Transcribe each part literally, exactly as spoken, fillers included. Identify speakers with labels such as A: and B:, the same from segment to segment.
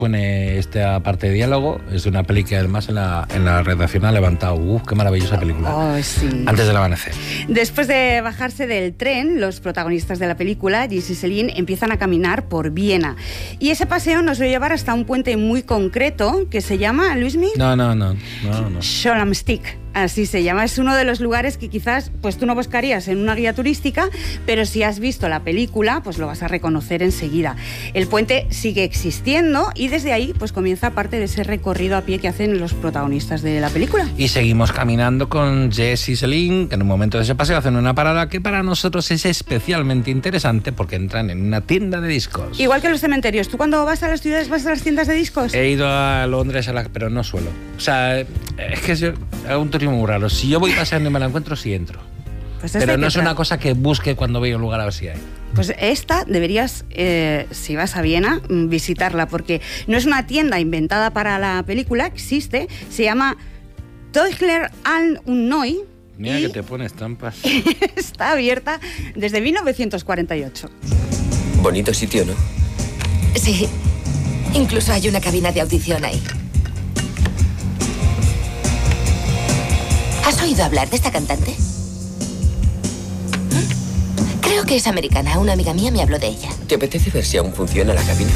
A: pone esta parte de diálogo. Es de una peli que además en la, en la redacción ha levantado. ¡Uf, qué maravillosa película!
B: Oh, sí.
A: Antes del amanecer.
B: Después de bajarse del tren, los protagonistas de la película, Jesse y Celine, empiezan a caminar por Viena. Y ese paseo nos va a llevar hasta un puente muy concreto que se llama, Luismi...
A: No, no, no. no, no.
B: Scholamstick. Así se llama. Es uno de los lugares que quizás pues tú no buscarías en una guía turística, pero si has visto la película, pues lo vas a reconocer enseguida. El puente sigue existiendo y desde ahí pues comienza parte de ese recorrido a pie que hacen los protagonistas de la película.
A: Y seguimos caminando con Jess y Celine, que en un momento de ese paseo hacen una parada que para nosotros es especialmente interesante porque entran en una tienda de discos.
B: Igual que los cementerios. ¿Tú cuando vas a las ciudades vas a las tiendas de discos?
A: He ido a Londres, a la, pero no suelo. O sea, es que yo hago un turismo muy raro. Si yo voy paseando y me la encuentro, sí entro. Pues pero no es una cosa que busque cuando veo un lugar a ver si hay.
B: Pues esta deberías, eh, si vas a Viena, visitarla, porque no es una tienda inventada para la película, existe, se llama Teugler an und Neu.
A: Mira que te pones trampas.
B: Está abierta desde mil novecientos cuarenta y ocho.
C: Bonito sitio, ¿no?
D: Sí, incluso hay una cabina de audición ahí. ¿Has oído hablar de esta cantante? Creo que es americana. Una amiga mía me habló de ella.
C: ¿Te apetece ver si aún funciona la cabina?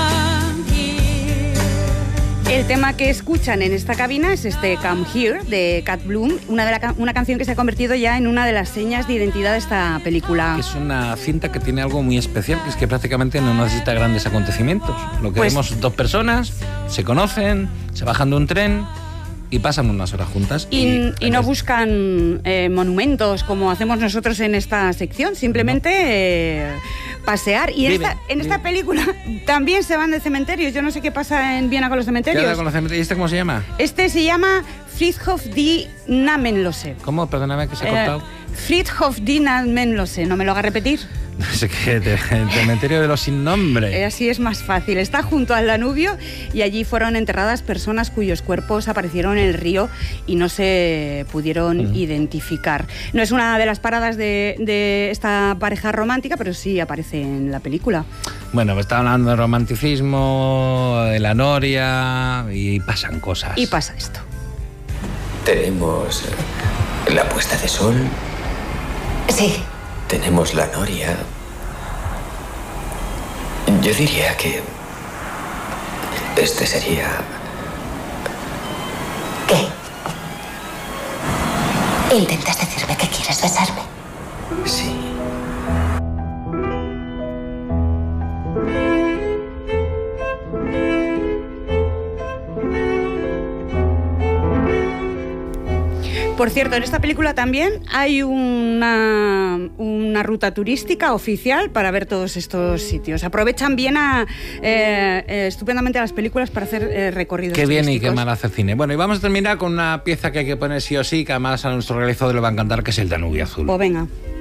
B: El tema que escuchan en esta cabina es este Come Here de Cat Bloom, una, de la, una canción que se ha convertido ya en una de las señas de identidad de esta película.
A: Es una cinta que tiene algo muy especial, que es que prácticamente no necesita grandes acontecimientos. Lo que pues, vemos dos personas, se conocen, se bajan de un tren y pasan unas horas juntas.
B: Y, y, y no buscan eh, monumentos como hacemos nosotros en esta sección, simplemente no. eh, pasear. Y en, vive, esta, en esta película también se van de cementerios. Yo no sé qué pasa en Viena con los cementerios.
A: ¿Qué con los cementerios? ¿Y este cómo se llama?
B: Este se llama Friedhof die Namenlose.
A: ¿Cómo? Perdóname que se ha
B: eh,
A: cortado.
B: Friedhof die Namenlose. ¿No me lo haga repetir?
A: No sé qué, el cementerio de los sin nombre.
B: Así es más fácil. Está junto al Danubio y allí fueron enterradas personas cuyos cuerpos aparecieron en el río y no se pudieron uh-huh. identificar. No es una de las paradas de, de esta pareja romántica, pero sí aparece en la película.
A: Bueno, pues está hablando de romanticismo, de la noria y pasan cosas.
B: Y pasa esto.
C: Tenemos la puesta de sol.
D: Sí.
C: Tenemos la noria. Yo diría que este sería...
D: ¿Qué? ¿Intentas decirme que quieres besarme?
C: Sí.
B: Por cierto, en esta película también hay una, una ruta turística oficial para ver todos estos sitios. Aprovechan bien a, eh, eh, estupendamente a las películas para hacer eh, recorridos
A: Qué bien
B: turísticos.
A: Y qué mal hacer cine. Bueno, y vamos a terminar con una pieza que hay que poner sí o sí, que además a nuestro realizador le va a encantar, que es el Danubio Azul.
B: Pues venga.